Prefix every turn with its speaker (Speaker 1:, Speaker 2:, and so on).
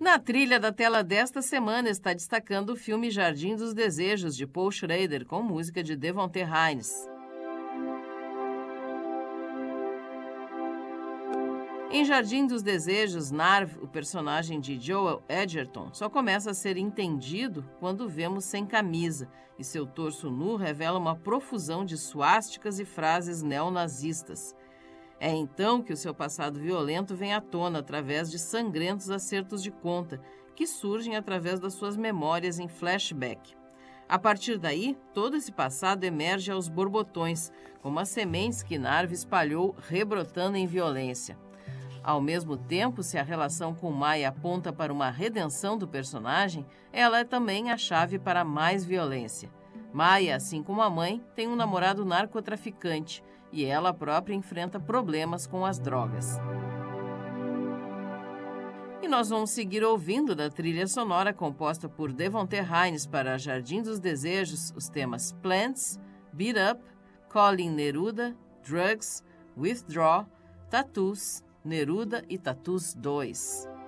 Speaker 1: Na trilha da tela desta semana está destacando o filme Jardim dos Desejos, de Paul Schrader, com música de Devonte Hines. Em Jardim dos Desejos, Narv, o personagem de Joel Edgerton, só começa a ser entendido quando o vemos sem camisa, e seu torso nu revela uma profusão de suásticas e frases neonazistas. É então que o seu passado violento vem à tona através de sangrentos acertos de conta, que surgem através das suas memórias em flashback. A partir daí, todo esse passado emerge aos borbotões, como as sementes que Narv espalhou rebrotando em violência. Ao mesmo tempo, se a relação com Maya aponta para uma redenção do personagem, ela é também a chave para mais violência. Maya, assim como a mãe, tem um namorado narcotraficante e ela própria enfrenta problemas com as drogas. E nós vamos seguir ouvindo da trilha sonora composta por Devonte Hines para Jardim dos Desejos os temas Plants, Beat Up, Calling Neruda, Drugs, Withdraw, Tattoos, Neruda e Tattoos 2.